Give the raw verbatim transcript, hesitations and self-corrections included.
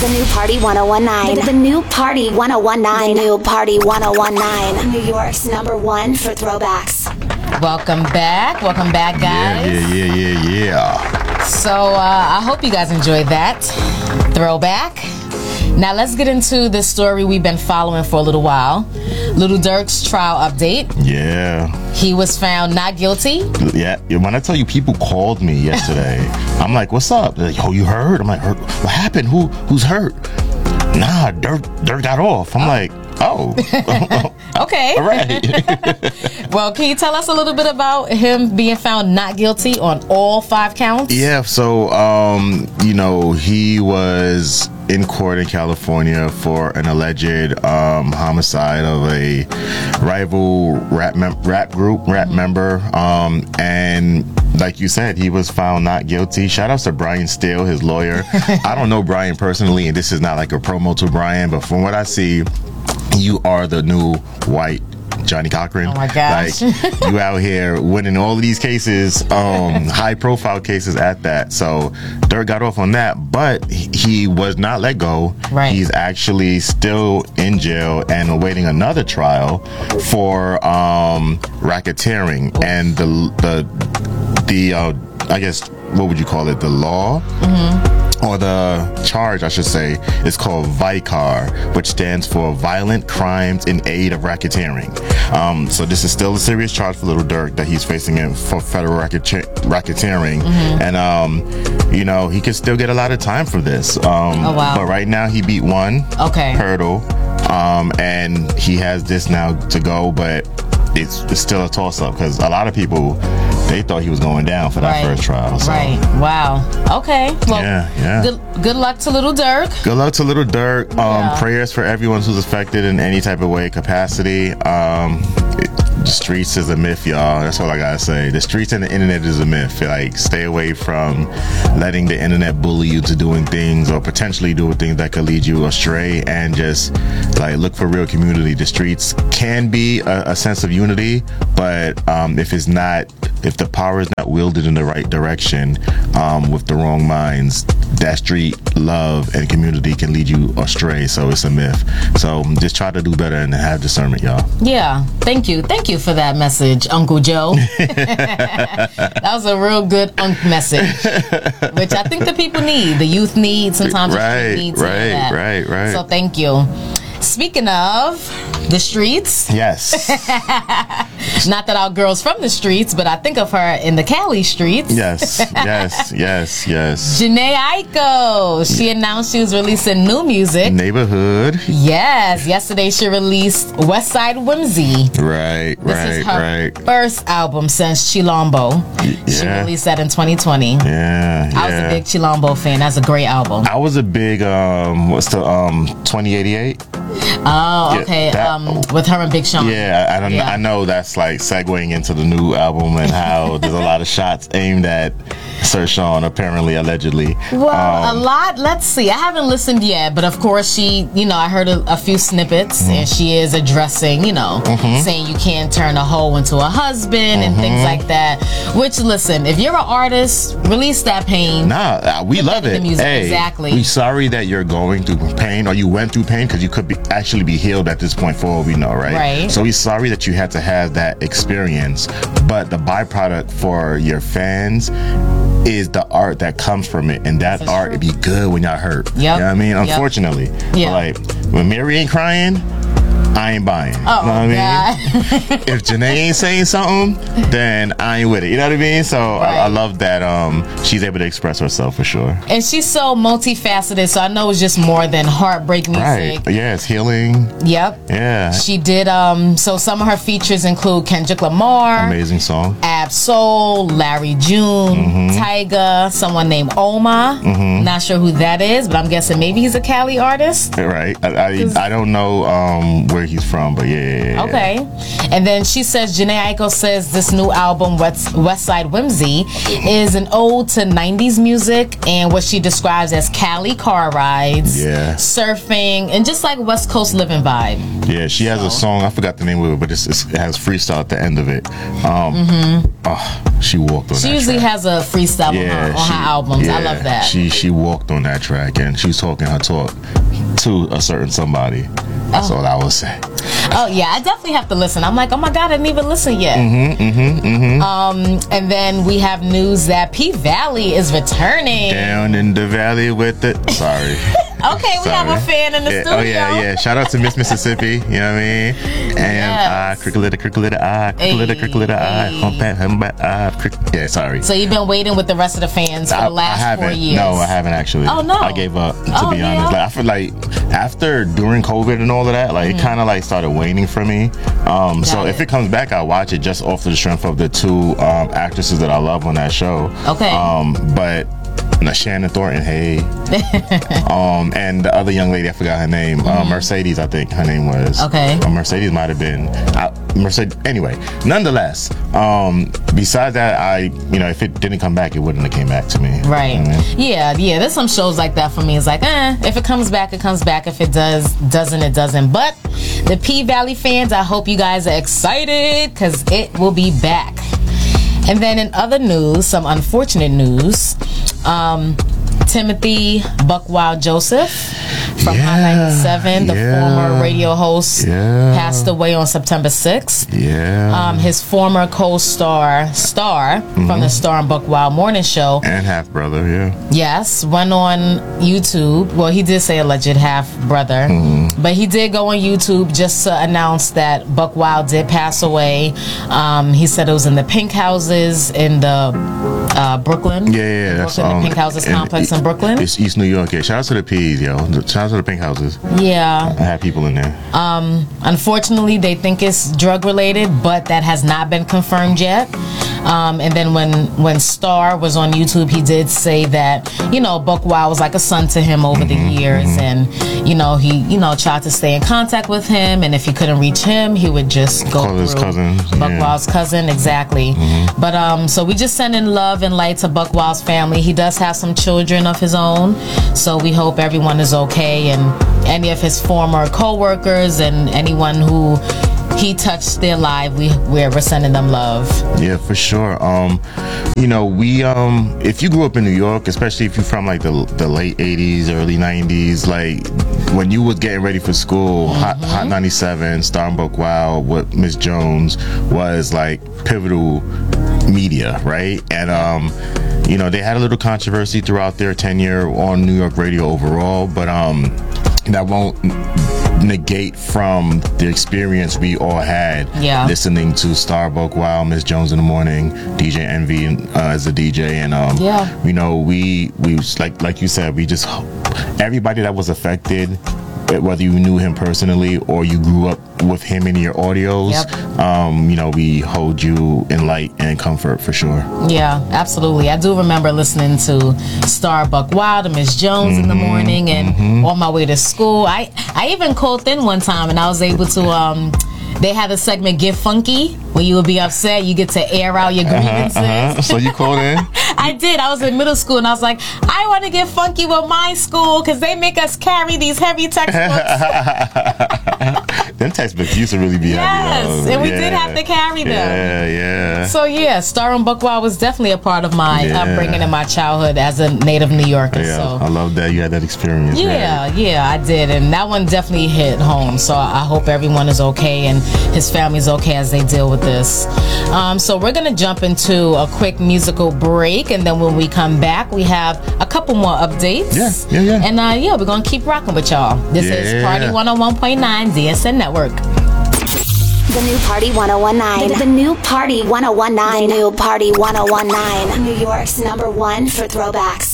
The new Party one oh one nine. The, the new Party one oh one nine. The new Party one oh one nine. New York's number one for throwbacks. Welcome back. Welcome back, guys. Yeah, yeah, yeah, yeah, yeah. So uh, I hope you guys enjoyed that throwback. Now let's get into this story we've been following for a little while. Little Durk's trial update. Yeah. He was found not guilty. Yeah. When I tell you, people called me yesterday. I'm like, "What's up?" They're like, "Oh, you heard?" I'm like, "What happened? Who? Who's hurt?" Nah, Durk, Durk got off. I'm like, "Oh, okay." All right. Well, can you tell us a little bit about him being found not guilty on all five counts? Yeah. So, um, you know, he was in court in California for an alleged um, homicide of a rival rap mem- rap group, rap mm-hmm. member, um, and like you said, he was found not guilty. Shout out to Brian Steele, his lawyer. I don't know Brian personally, and this is not like a promo to Brian, but from what I see, you are the new white Johnny Cochran. Oh my gosh. Like, you out here winning all of these cases, um, high profile cases at that. So Durk got off on that, but he was not let go. Right. He's actually still in jail and awaiting another trial for um, racketeering. Oof. And the the the uh, I guess what would you call it? The law. Mm-hmm. Or the charge, I should say, is called VICAR, which stands for Violent Crimes in Aid of Racketeering. Um, so this is still a serious charge for Little Durk that he's facing in for federal racket- racketeering. Mm-hmm. And, um, you know, he could still get a lot of time for this. Um, oh, wow. But right now he beat one okay. hurdle, um, and he has this now to go, but it's, it's still a toss-up because a lot of people, they thought he was going down for that right. first trial. So. Right. Wow. Okay. Well, yeah, yeah. Good, good luck to Little Durk. Good luck to Little Durk. Um, yeah. Prayers for everyone who's affected in any type of way, capacity. Um, it, the streets is a myth, y'all. That's all I gotta say. The streets and the internet is a myth. Like, stay away from letting the internet bully you to doing things or potentially doing things that could lead you astray, and just like look for real community. The streets can be a, a sense of unity, but um, if it's not, if the power is not wielded in the right direction um, with the wrong minds, that street love and community can lead you astray. So it's a myth. So just try to do better and have discernment, y'all. Yeah. Thank you. Thank you for that message, Uncle Joe. That was a real good unk message, which I think the people need. The youth need. Sometimes right, the street needs right, that. right, right. So thank you. Speaking of the streets. Yes. Not that our girl's from the streets, but I think of her in the Cali streets. Yes, yes, yes, yes. Jhené Aiko. She announced she was releasing new music. Neighborhood. Yes. Yesterday she released West Side Whimsy. Right, this right, is her right. first album since Chilombo. Yeah. She released that in twenty twenty. Yeah, I was yeah. a big Chilombo fan. That's a great album. I was a big, um, what's the, um, twenty eighty-eight? Oh, okay. Yeah, that, um, with her and Big Sean. Yeah, I, I don't. Yeah. I know that's like segueing into the new album and how there's a lot of shots aimed at Sir Sean, apparently, allegedly. Well, um, a lot. Let's see. I haven't listened yet, but of course, she, you know, I heard a, a few snippets, mm-hmm. and she is addressing, you know, mm-hmm. saying you can't turn a hoe into a husband mm-hmm. and things like that. Which, listen, if you're an artist, release that pain. Nah, we love it. Music. Hey, exactly. We sorry that you're going through pain or you went through pain, because you could be actually be healed at this point for all we know, right? Right. So we're sorry that you had to have that experience, but the byproduct for your fans is the art that comes from it, and that That's art true. It'd be good when y'all hurt. Yep. You know what I mean? Yep. Unfortunately. Yeah. Like, when Mary ain't crying, I ain't buying. Oh, you know what I mean? God. If Jhené ain't saying something, then I ain't with it. You know what I mean? So Right. I, I love that um, she's able to express herself for sure. And she's so multifaceted, so I know it's just more than heartbreak music. Right. Yeah, it's healing. Yep. Yeah. She did, um, so some of her features include Kendrick Lamar, Amazing song. Ab Soul, Larry June, Mm-hmm. Tyga, someone named Oma. Mm-hmm. Not sure who that is, but I'm guessing maybe he's a Cali artist. Right. I I, I don't know um, where he's from, but yeah. yeah, yeah. Okay. And then she says, Jhené Aiko says this new album, West, West Side Whimsy, is an ode to nineties music and what she describes as Cali car rides, Yeah. surfing, and just like West Coast living vibe. Yeah, she has So. a song, I forgot the name of it, but it's, it's, it has freestyle at the end of it. Um, Mm-hmm. oh, she walked on She that usually track. has a freestyle Yeah, on, her, on she- her albums. yeah, I love that. She she walked on that track and she was talking her talk to a certain somebody. That's Oh. all I would say. Oh yeah, I definitely have to listen. I'm like, oh my god, I didn't even listen yet. Mm-hmm, mm-hmm, mm-hmm. Um, and then we have news that P Valley is returning. Down in the valley with it. Sorry. Okay, we have a fan in the yeah, studio. Oh yeah, yeah. Shout out to Miss Mississippi. You know what I mean? And Yes. uh, crickle-litter, crickle-litter, ah, crickle-litter, crickle-litter, ah, Hey. humpback, humpback, ah, crick- yeah. Sorry. So you've been waiting with the rest of the fans for I, the last I haven't. four years. No, I haven't actually. Oh, no. I gave up. To Oh, be yeah? honest, like I feel like after during COVID and all of that, like Mm-hmm. it kind of like started waning for me. Um, so Got if it. it comes back, I'll watch it just off the strength of the two um, actresses that I love on that show. Okay. Um, but. Now, Shannon Thornton, hey, um, and the other young lady, I forgot her name, uh, Mercedes, I think her name was. Mm-hmm. Okay. Uh, Mercedes might have been uh, Mercedes. Anyway, nonetheless, um, besides that, I, you know, if it didn't come back, it wouldn't have came back to me. Right. You know what I mean? Yeah, yeah. There's some shows like that for me. It's like, eh, if it comes back, it comes back. If it does, doesn't, it doesn't. But the P Valley fans, I hope you guys are excited because it will be back. And then in other news, some unfortunate news, um, Timothy Buckwild Joseph from Yeah, Hot ninety-seven, the yeah. former radio host, Yeah. passed away on September sixth. Yeah. Um, his former co-star, Star, from the Star and Buckwild Morning Show, and half brother, yeah. yes, went on YouTube. Well, he did say alleged half brother, but he did go on YouTube just to announce that Buckwild did pass away. Um, he said it was in the Pink Houses in the uh, Brooklyn. Yeah, yeah, that's Brooklyn, um, the Pink Houses and complex it- in Brooklyn. It's East New York. Yeah, shout out to the P's, yo. Shout out to the Pink Houses. Yeah. I had people in there. Unfortunately, they think it's drug related, but that has not been confirmed yet. Um, and then when when Star was on YouTube, he did say that, you know, Buckwild was like a son to him over the years, and you know he you know tried to stay in contact with him, and if he couldn't reach him, he would just go Call through his cousin, yeah. Buckwild's cousin, exactly. But um, so we just send in love and light to Buckwild's family. He does have some children of his own, so we hope everyone is okay, and any of his former co-workers and anyone who he touched their life, we we're sending them love. Yeah, for sure. Um, you know, we um, if you grew up in New York, especially if you're from like the the late eighties, early nineties, like when you was getting ready for school, Hot, Hot ninety-seven, Star and Buckwild, what Miss Jones was like pivotal media, right? And um, you know, they had a little controversy throughout their tenure on New York radio overall, but um, that won't negate from the experience we all had Yeah. listening to Star Buckwild, Miss Jones in the morning, D J Envy uh, as a D J, and um, Yeah. you know, we we was like like you said, we just everybody that was affected, whether you knew him personally or you grew up with him in your audios, Yep. um, you know, we hold you in light and comfort for sure. Yeah, absolutely. I do remember listening to Star Buckwild and Miss Jones in the morning, and on my way to school. I I even called in one time, and I was able to. Um, they had a segment Get Funky where you would be upset, you get to air out your grievances. Uh-huh. So you called in? I did. I was in middle school, and I was like, I want to get funky with my school because they make us carry these heavy textbooks. Them textbooks used to really be Yes, heavy. though. and we did have to carry them. Yeah, yeah. So yeah, Star and Buckwild was definitely a part of my Yeah. upbringing and my childhood as a native New Yorker. yeah, So I love that you had that experience. yeah, right? yeah, I did, and that one definitely hit home. So I hope everyone is okay and his family's okay as they deal with this. Um, so we're gonna jump into a quick musical break, and then when we come back, we have a couple more updates. Yeah, yeah, yeah. And uh, yeah, we're gonna keep rocking with y'all. This is Yeah. Party one oh one point nine D S N Network. The new Party one oh one nine. The, the new Party one oh one nine. The new Party one oh one nine. New York's number one for throwbacks.